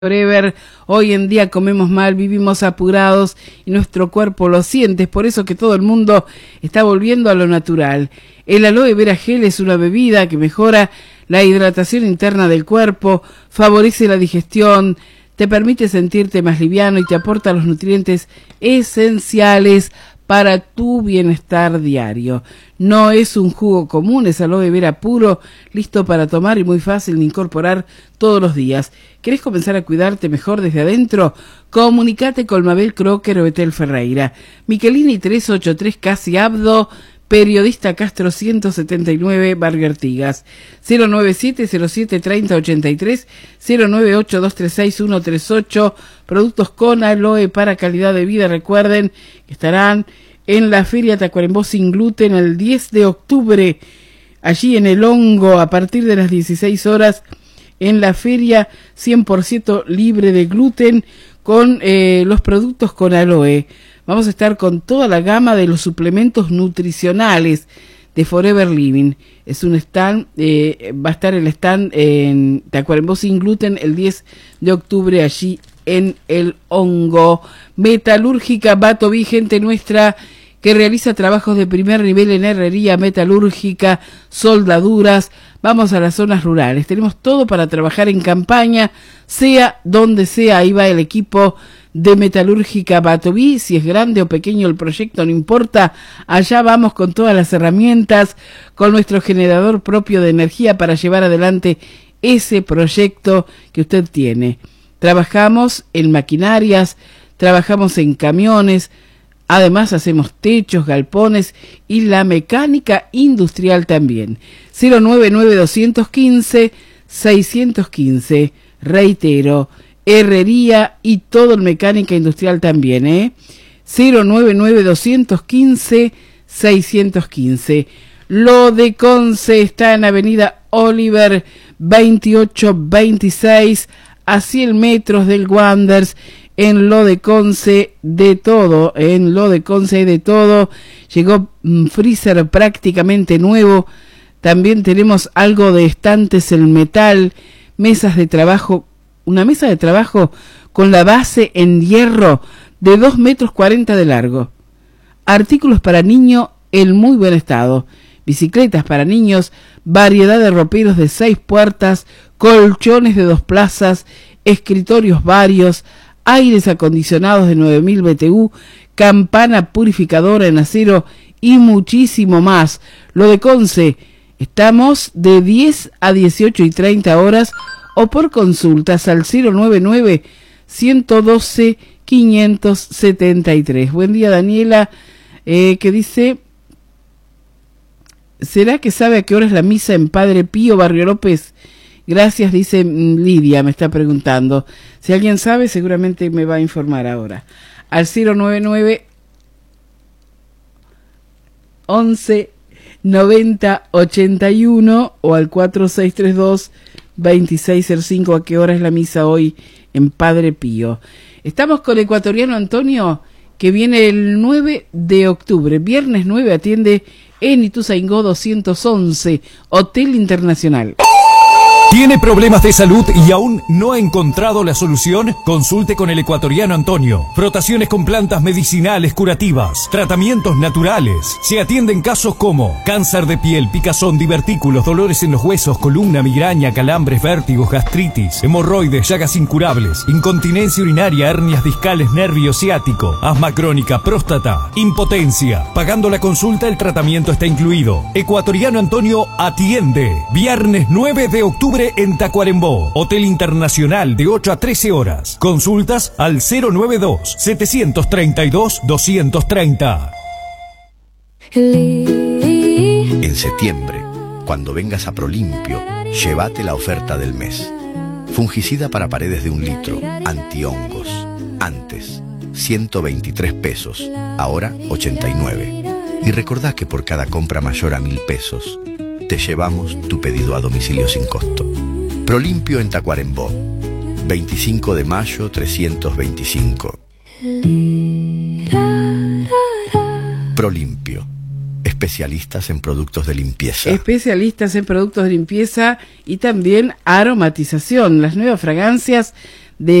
Forever. Hoy en día comemos mal, vivimos apurados y nuestro cuerpo lo siente, es por eso que todo el mundo está volviendo a lo natural. El aloe vera gel es una bebida que mejora la hidratación interna del cuerpo, favorece la digestión, te permite sentirte más liviano y te aporta los nutrientes esenciales para tu bienestar diario. No es un jugo común, es aloe vera puro, listo para tomar y muy fácil de incorporar todos los días. ¿Querés comenzar a cuidarte mejor desde adentro? Comunicate con Mabel Crocker o Betel Ferreira. Michelini 383 Casi Abdo, Periodista Castro 179, Barrio Artigas. 097-07-30-83, 098-236-138. Productos con aloe para calidad de vida. Recuerden que estarán en la Feria Tacuarembó Sin Gluten el 10 de octubre, allí en El Hongo, a partir de las 16 horas, en la feria 100% libre de gluten, con los productos con aloe. Vamos a estar con toda la gama de los suplementos nutricionales de Forever Living. Es un stand, va a estar el stand en Tacuarembó Sin Gluten el 10 de octubre allí en El Hongo. Metalúrgica Batoví, gente nuestra que realiza trabajos de primer nivel en herrería metalúrgica, soldaduras. Vamos a las zonas rurales. Tenemos todo para trabajar en campaña, sea donde sea. Ahí va el equipo de Metalúrgica Batoví. Si es grande o pequeño el proyecto, no importa. Allá vamos con todas las herramientas, con nuestro generador propio de energía para llevar adelante ese proyecto que usted tiene. Trabajamos en maquinarias, trabajamos en camiones, además hacemos techos, galpones y la mecánica industrial también. 099-215-615. Reitero, herrería y todo en mecánica industrial también, 099-215-615. Lo de Conce está en Avenida Oliver 2826, a 100 metros del Wanders. En Lo de Conce de todo, en Lo de Conce hay de todo. Llegó freezer prácticamente nuevo. También tenemos algo de estantes en metal, mesas de trabajo, una mesa de trabajo con la base en hierro de 2,40 metros de largo. Artículos para niño en muy buen estado. Bicicletas para niños, variedad de roperos de 6 puertas, colchones de 2 plazas, escritorios varios, aires acondicionados de 9000 BTU, campana purificadora en acero y muchísimo más. Lo de Conce, estamos de 10 a 18:30 horas o por consultas al 099-112-573. Buen día, Daniela, que dice: ¿será que sabe a qué hora es la misa en Padre Pío, Barrio López? Gracias, dice Lidia, me está preguntando. Si alguien sabe, seguramente me va a informar ahora. Al 099 11 90 81 o al 4632 2605. ¿A qué hora es la misa hoy en Padre Pío? Estamos con Ecuatoriano Antonio, que viene el 9 de octubre. Viernes 9 atiende en Ituzaingó 211, Hotel Internacional. ¿Tiene problemas de salud y aún no ha encontrado la solución? Consulte con el Ecuatoriano Antonio. Frotaciones con plantas medicinales curativas, tratamientos naturales. Se atienden casos como cáncer de piel, picazón, divertículos, dolores en los huesos, columna, migraña, calambres, vértigos, gastritis, hemorroides, llagas incurables, incontinencia urinaria, hernias discales, nervio ciático, asma crónica, próstata, impotencia. Pagando la consulta, el tratamiento está incluido. Ecuatoriano Antonio atiende. Viernes 9 de octubre en Tacuarembó, Hotel Internacional, de 8 a 13 horas. Consultas al 092-732-230. En septiembre, cuando vengas a Prolimpio, llévate la oferta del mes. Fungicida para paredes de 1 litro, antihongos. Antes, 123 pesos, ahora 89. Y recordá que por cada compra mayor a 1.000 pesos, te llevamos tu pedido a domicilio sin costo. Prolimpio en Tacuarembó, 25 de mayo 325. Prolimpio, especialistas en productos de limpieza. Especialistas en productos de limpieza y también aromatización. Las nuevas fragancias